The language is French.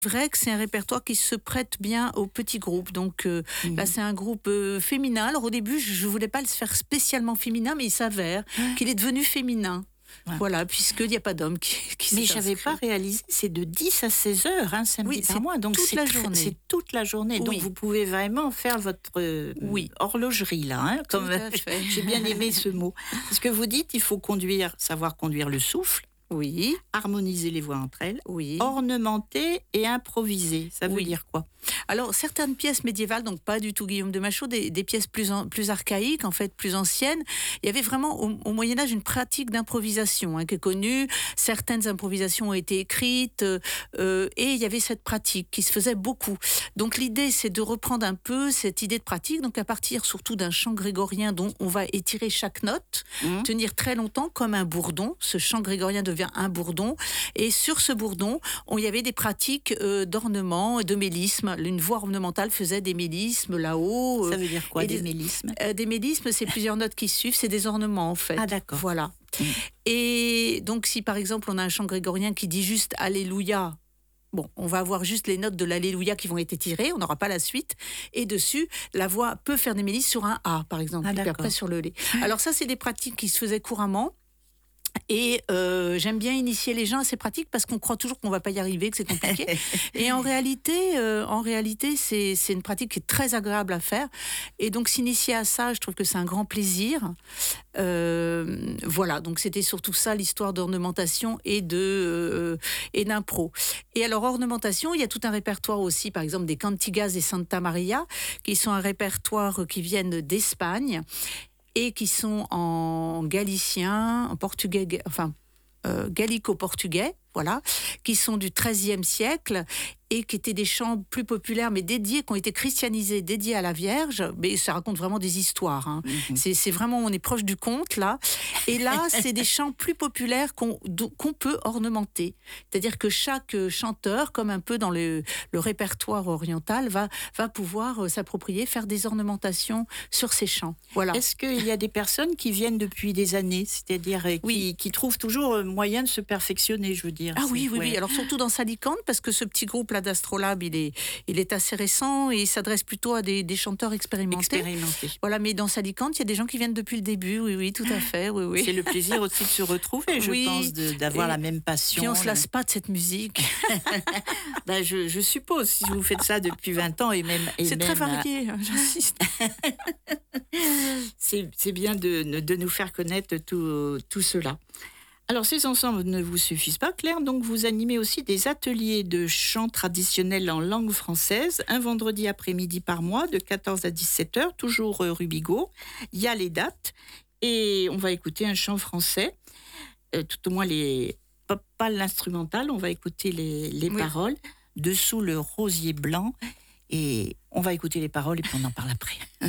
Vrai que c'est un répertoire qui se prête bien aux petits groupes. Donc là, Mmh. c'est un groupe féminin. Alors au début, je voulais pas le faire spécialement féminin, mais il s'avère qu'il est devenu féminin. Ouais. Voilà, puisqu'il n'y a pas d'homme qui Mais s'est j'avais pas inscrit. réalisé, c'est de 10 à 16 heures, hein, samedi Oui, par c'est mois. Donc toute la journée. c'est toute la journée. Donc Oui. vous pouvez vraiment faire votre Oui, horlogerie là, hein, tout comme à fait. j'ai bien aimé ce mot. Parce que vous dites, il faut savoir conduire le souffle, Oui, harmoniser les voix entre elles, oui, ornementer et improviser. Ça veut oui. dire quoi? Alors, certaines pièces médiévales, donc pas du tout Guillaume de Machaut, des pièces plus archaïques, en fait, plus anciennes, il y avait vraiment au Moyen-Âge une pratique d'improvisation qui est connue. Certaines improvisations ont été écrites et il y avait cette pratique qui se faisait beaucoup. Donc, l'idée, c'est de reprendre un peu cette idée de pratique, donc à partir surtout d'un chant grégorien dont on va étirer chaque note, Mmh. tenir très longtemps comme un bourdon. Ce chant grégorien devient un bourdon. Et sur ce bourdon, il y avait des pratiques d'ornement et de mélisme. Une voix ornementale faisait des mélismes là-haut. Ça veut dire quoi, et des mélismes? des mélismes, c'est plusieurs notes qui suivent, c'est des ornements en fait. Ah, d'accord. Voilà. Mmh. Et donc si par exemple on a un chant grégorien qui dit juste Alléluia, bon, on va avoir juste les notes de l'Alléluia qui vont être étirées, on n'aura pas la suite. Et dessus, la voix peut faire des mélismes sur un A, par exemple, Ah, et puis d'accord. après sur le Lé. Alors ça, c'est des pratiques qui se faisaient couramment. Et j'aime bien initier les gens à ces pratiques parce qu'on croit toujours qu'on va pas y arriver, que c'est compliqué. Et en réalité, c'est une pratique qui est très agréable à faire. Et donc s'initier à ça, je trouve que c'est un grand plaisir. Voilà, donc c'était surtout ça l'histoire d'ornementation et d'impro. Et alors ornementation, il y a tout un répertoire aussi, par exemple des cantigas et Santa Maria, qui sont un répertoire qui viennent d'Espagne et qui sont en galicien, en portugais, enfin gallico-portugais, voilà, qui sont du XIIIe siècle et qui étaient des chants plus populaires, mais dédiés, qui ont été christianisés, dédiés à la Vierge. Mais ça raconte vraiment des histoires. Mmh. C'est vraiment, on est proche du conte, là. Et là, c'est des chants plus populaires qu'on peut ornementer. C'est-à-dire que chaque chanteur, comme un peu dans le répertoire oriental, va pouvoir s'approprier, faire des ornementations sur ces chants. Voilà. Est-ce qu'il y a des personnes qui viennent depuis des années, c'est-à-dire Oui. qui trouvent toujours moyen de se perfectionner, je veux dire? Ah oui, C'est- oui, ouais. oui. Alors surtout dans Salicante, parce que ce petit groupe-là d'Astrolabe, il est assez récent et il s'adresse plutôt à des chanteurs expérimentés. Expérimenter. Voilà, mais dans Salicante, il y a des gens qui viennent depuis le début. Oui, oui, tout à fait. Oui, oui. C'est le plaisir aussi de se retrouver, je Oui. pense, d'avoir Et la même passion. Puis on se lasse pas de cette musique. Ben, je suppose, si vous faites ça depuis 20 ans et même... C'est très varié, j'insiste. C'est bien de nous faire connaître tout cela. Alors, ces ensembles ne vous suffisent pas, Claire, donc vous animez aussi des ateliers de chant traditionnel en langue française, un vendredi après-midi par mois, de 14 à 17 heures, toujours rue Bigot. Il y a les dates, et on va écouter un chant français, tout au moins pas l'instrumental, on va écouter les Oui. paroles, Dessous le rosier blanc, et on va écouter les paroles et puis on en parle après.